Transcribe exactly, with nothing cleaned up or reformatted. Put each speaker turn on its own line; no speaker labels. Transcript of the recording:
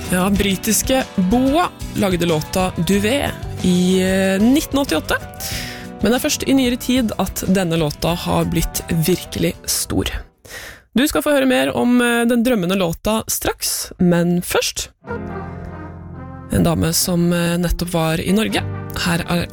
Ja, britiske Boa lagde låta Duvet i nitten åttiåtte, men det er først i nyere tid at denne låta har blitt virkelig stor. Du skal få høre mer om den drømmende låta straks, men først en dame som nettopp var i Norge. Her er